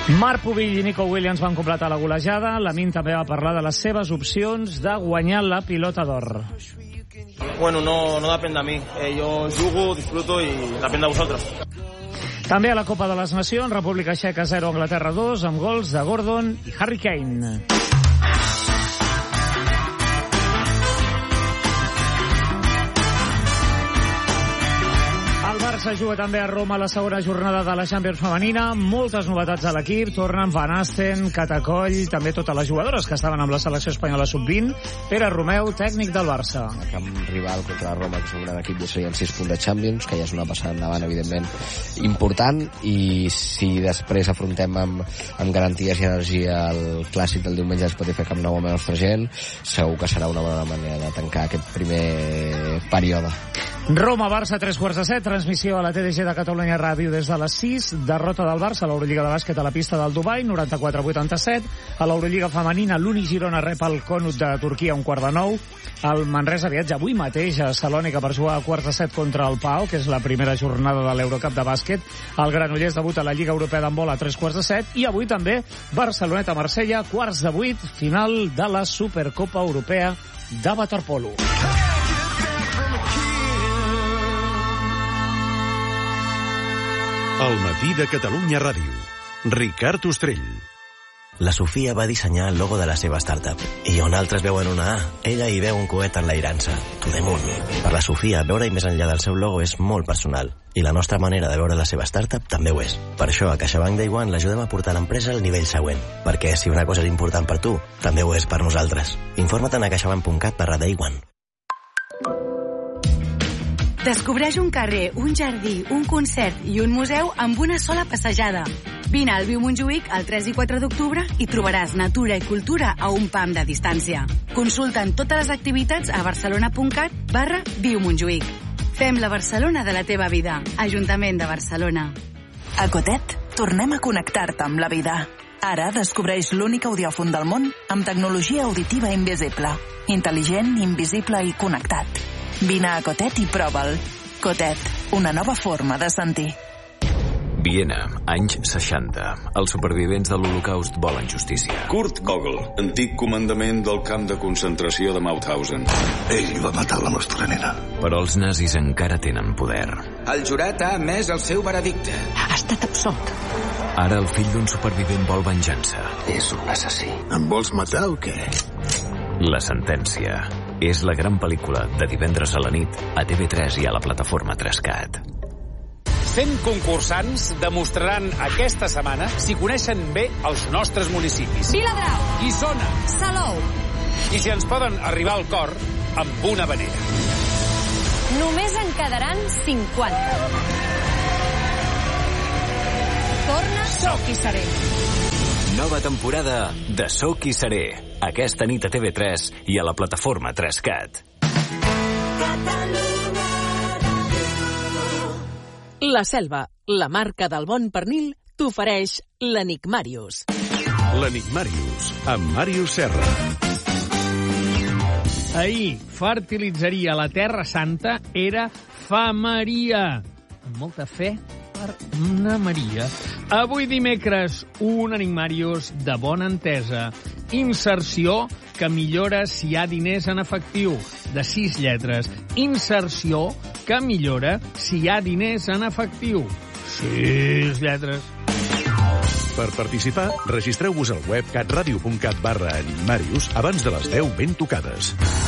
Marc Pubill i Nico Williams van completar la golejada. Lamin també va parlar de les seves opcions de guanyar la pilota d'or. Bueno, no depèn de mi. Jo jugo, disfruto i depèn de vosaltres. També a la Copa de les Nacions, República Txeca 0, Anglaterra 2, amb gols de Gordon i Harry Kane. El Barça juga també a Roma la segona jornada de la Champions femenina. Moltes novetats a l'equip. Tornen Van Asten, Catacoll, també totes les jugadores que estaven amb la selecció espanyola sub-20. Pere Romeu, tècnic del Barça. El camp rival contra la Roma, que és un gran equip, ja serien 6 punts de Champions, que ja és una passada endavant, evidentment, important. I si després afrontem amb garanties i energia el clàssic del diumenge a Spotify Camp Nou amb la nostra gent, segur que serà una bona manera de tancar aquest primer període. Roma-Barça, 3:15, transmissió a la TDG de Catalunya Ràdio des de les 6. Derrota del Barça a l'Eurolliga de bàsquet a la pista del Dubai, 94-87. A l'Eurolliga femenina, l'Uni Girona rep el Konut de Turquia a 8:45. El Manresa viatja avui mateix a Salònica per jugar a 7:15 contra el Pau, que és la primera jornada de l'Eurocup de bàsquet. El Granollers debuta a la Lliga Europea d'handbol a 7:15. I avui també Barceloneta-Marsella, 7:15, final de la Supercopa Europea de waterpolo. El matí de Catalunya Ràdio. Ricard Ostrell. La Sofia va dissenyar el logo de la seva startup. I on altres veuen una A, ella hi veu un coet enlairant-se. To the moon. Per la Sofia, veure-hi més enllà del seu logo és molt personal. I la nostra manera de veure la seva startup també ho és. Per això, a CaixaBank Day One l'ajudem a portar l'empresa al nivell següent. Perquè si una cosa és important per tu, també ho és per nosaltres. Informa't a caixabank.cat/dayone. Descobreix un carrer, un jardí, un concert i un museu amb una sola passejada. Vine al Viu Montjuïc el 3 i 4 d'octubre i trobaràs natura i cultura a un pam de distància. Consulta'n totes les activitats a barcelona.cat/Viu Montjuïc. Fem la Barcelona de la teva vida. Ajuntament de Barcelona. A Cotet, tornem a connectar-te amb la vida. Ara descobreix l'únic audiòfon del món amb tecnologia auditiva invisible. Intel·ligent, invisible i connectat. Vine a Cotet i prova'l. Cotet, una nova forma de sentir. Viena, anys 60. Els supervivents de l'Holocaust volen justícia. Kurt Gogol, antic comandament del camp de concentració de Mauthausen. Ell va matar la nostra nena. Però els nazis encara tenen poder. El jurat ha emès el seu veredicte. Ha estat absolt. Ara el fill d'un supervivent vol venjança. És un assassí. Em vols matar o què? La sentència és la gran pel·lícula de divendres a la nit a TV3 i a la plataforma 3Cat. 100 concursants demostraran aquesta setmana si coneixen bé els nostres municipis. Viladrau, Guissona, Salou. I si ens poden arribar al cor amb una vanera. Només en quedaran 50. Torna Soc i Seré. Nova temporada de Soc i Seré. Aquesta nit a TV3 i a la plataforma 3Cat. La Selva, la marca del bon pernil, t'ofereix l'Enigmàrius. L'Enigmàrius, amb Màrius Serra. Ahir, fertilitzaria la Terra Santa era Famaria. Amb molta fe per una Maria. Avui dimecres, un Enigmàrius de bona entesa. Inserció que millora si hi ha diners en efectiu, de 6 lletres. Inserció que millora si hi ha diners en efectiu. 6 lletres. Per participar, registreu-vos al web catradio.cat/enigmàrius abans de les 10 ben tocades.